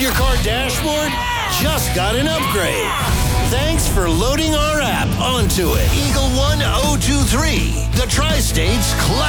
Your car dashboard just got an upgrade. Thanks for loading our app onto it. Eagle 1023, the Tri-States Classic.